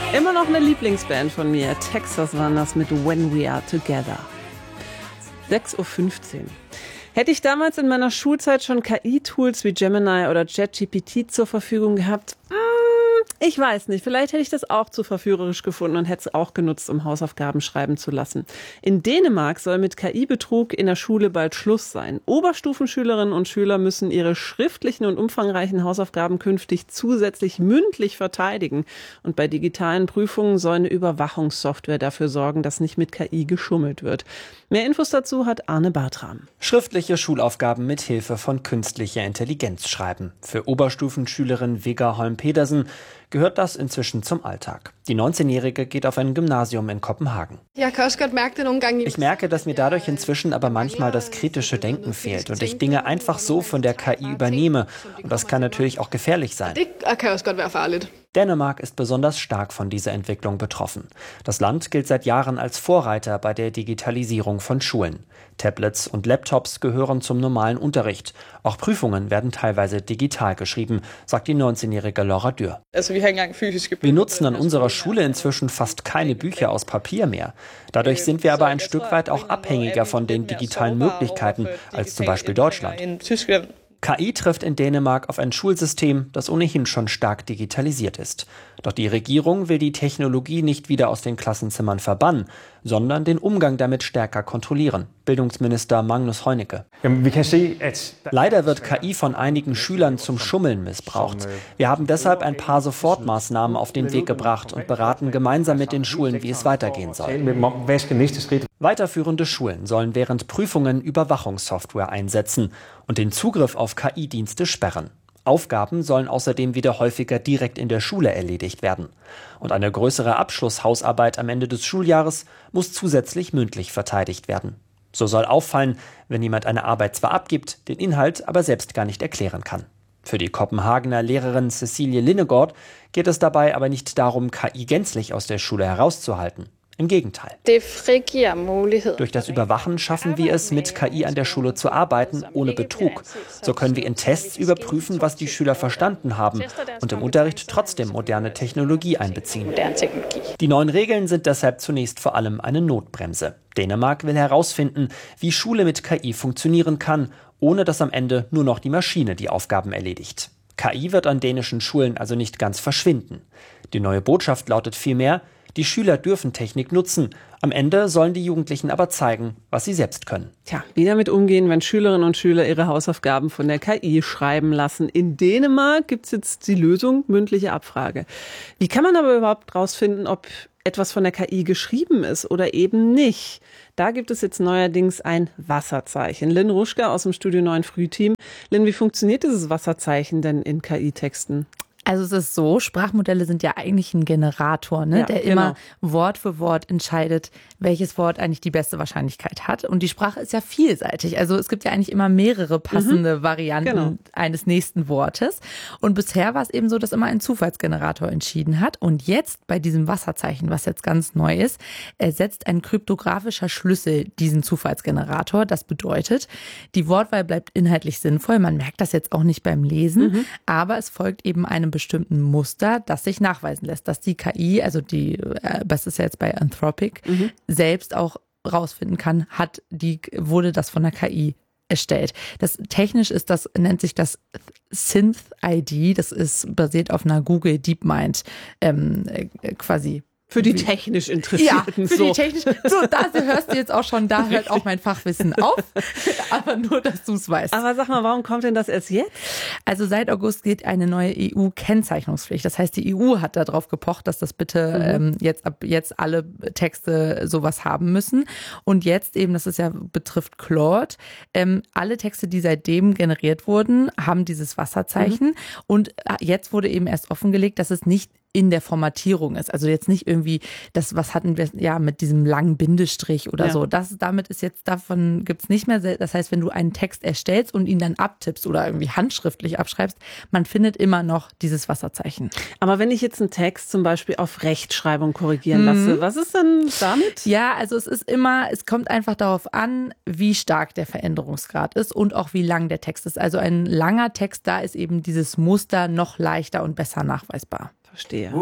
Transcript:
Immer noch eine Lieblingsband von mir. Texas waren das mit When We Are Together. 6:15 Uhr. Hätte ich damals in meiner Schulzeit schon KI-Tools wie Gemini oder ChatGPT zur Verfügung gehabt? Ich weiß nicht, vielleicht hätte ich das auch zu verführerisch gefunden und hätte es auch genutzt, um Hausaufgaben schreiben zu lassen. In Dänemark soll mit KI-Betrug in der Schule bald Schluss sein. Oberstufenschülerinnen und Schüler müssen ihre schriftlichen und umfangreichen Hausaufgaben künftig zusätzlich mündlich verteidigen. Und bei digitalen Prüfungen soll eine Überwachungssoftware dafür sorgen, dass nicht mit KI geschummelt wird. Mehr Infos dazu hat Arne Bartram. Schriftliche Schulaufgaben mit Hilfe von künstlicher Intelligenz schreiben. Für Oberstufenschülerin Vega Holm-Pedersen gehört das inzwischen zum Alltag. Die 19-Jährige geht auf ein Gymnasium in Kopenhagen. Ich merke, dass mir dadurch inzwischen aber manchmal das kritische Denken fehlt und ich Dinge einfach so von der KI übernehme. Und das kann natürlich auch gefährlich sein. Dänemark ist besonders stark von dieser Entwicklung betroffen. Das Land gilt seit Jahren als Vorreiter bei der Digitalisierung von Schulen. Tablets und Laptops gehören zum normalen Unterricht. Auch Prüfungen werden teilweise digital geschrieben, sagt die 19-jährige Laura Dürr. Wir nutzen an unserer Schule inzwischen fast keine Bücher aus Papier mehr. Dadurch sind wir aber ein Stück weit auch abhängiger von den digitalen Möglichkeiten als zum Beispiel Deutschland. KI trifft in Dänemark auf ein Schulsystem, das ohnehin schon stark digitalisiert ist. Doch die Regierung will die Technologie nicht wieder aus den Klassenzimmern verbannen, sondern den Umgang damit stärker kontrollieren. Bildungsminister Magnus Heunicke. Leider wird KI von einigen Schülern zum Schummeln missbraucht. Wir haben deshalb ein paar Sofortmaßnahmen auf den Weg gebracht und beraten gemeinsam mit den Schulen, wie es weitergehen soll. Weiterführende Schulen sollen während Prüfungen Überwachungssoftware einsetzen und den Zugriff auf KI-Dienste sperren. Aufgaben sollen außerdem wieder häufiger direkt in der Schule erledigt werden. Und eine größere Abschlusshausarbeit am Ende des Schuljahres muss zusätzlich mündlich verteidigt werden. So soll auffallen, wenn jemand eine Arbeit zwar abgibt, den Inhalt aber selbst gar nicht erklären kann. Für die Kopenhagener Lehrerin Cecilie Linnegård geht es dabei aber nicht darum, KI gänzlich aus der Schule herauszuhalten. Im Gegenteil. Durch das Überwachen schaffen wir es, mit KI an der Schule zu arbeiten, ohne Betrug. So können wir in Tests überprüfen, was die Schüler verstanden haben und im Unterricht trotzdem moderne Technologie einbeziehen. Die neuen Regeln sind deshalb zunächst vor allem eine Notbremse. Dänemark will herausfinden, wie Schule mit KI funktionieren kann, ohne dass am Ende nur noch die Maschine die Aufgaben erledigt. KI wird an dänischen Schulen also nicht ganz verschwinden. Die neue Botschaft lautet vielmehr: Die Schüler dürfen Technik nutzen. Am Ende sollen die Jugendlichen aber zeigen, was sie selbst können. Tja, wie damit umgehen, wenn Schülerinnen und Schüler ihre Hausaufgaben von der KI schreiben lassen. In Dänemark gibt's jetzt die Lösung, mündliche Abfrage. Wie kann man aber überhaupt rausfinden, ob etwas von der KI geschrieben ist oder eben nicht? Da gibt es jetzt neuerdings ein Wasserzeichen. Lynn Ruschka aus dem Studio 9 Frühteam. Lynn, wie funktioniert dieses Wasserzeichen denn in KI-Texten? Also es ist so, Sprachmodelle sind ja eigentlich ein Generator, ne, der immer Wort für Wort entscheidet, welches Wort eigentlich die beste Wahrscheinlichkeit hat. Und die Sprache ist ja vielseitig. Also es gibt ja eigentlich immer mehrere passende Varianten eines nächsten Wortes. Und bisher war es eben so, dass immer ein Zufallsgenerator entschieden hat. Und jetzt bei diesem Wasserzeichen, was jetzt ganz neu ist, ersetzt ein kryptografischer Schlüssel diesen Zufallsgenerator. Das bedeutet, die Wortwahl bleibt inhaltlich sinnvoll. Man merkt das jetzt auch nicht beim Lesen, aber es folgt eben einem bestimmten Muster, das sich nachweisen lässt, dass die KI, also das ist ja jetzt bei Anthropic, selbst auch rausfinden kann, wurde das von der KI erstellt. Technisch nennt sich das Synth-ID, das ist basiert auf einer Google DeepMind quasi. Für die technisch Interessierten. Ja, für die technisch. So, da hörst du jetzt auch schon, da hört auch mein Fachwissen auf. Aber nur, dass du es weißt. Aber sag mal, warum kommt denn das erst jetzt? Also seit August gilt eine neue EU-Kennzeichnungspflicht. Das heißt, die EU hat darauf gepocht, dass das bitte ab jetzt alle Texte sowas haben müssen. Und jetzt eben, betrifft Claude, alle Texte, die seitdem generiert wurden, haben dieses Wasserzeichen. Und jetzt wurde eben erst offengelegt, dass es nicht in der Formatierung ist. Also jetzt nicht irgendwie was hatten wir ja mit diesem langen Bindestrich oder so. Davon gibt's nicht mehr. Das heißt, wenn du einen Text erstellst und ihn dann abtippst oder irgendwie handschriftlich abschreibst, man findet immer noch dieses Wasserzeichen. Aber wenn ich jetzt einen Text zum Beispiel auf Rechtschreibung korrigieren lasse, was ist dann damit? Ja, also es kommt einfach darauf an, wie stark der Veränderungsgrad ist und auch wie lang der Text ist. Also ein langer Text, da ist eben dieses Muster noch leichter und besser nachweisbar. Verstehe.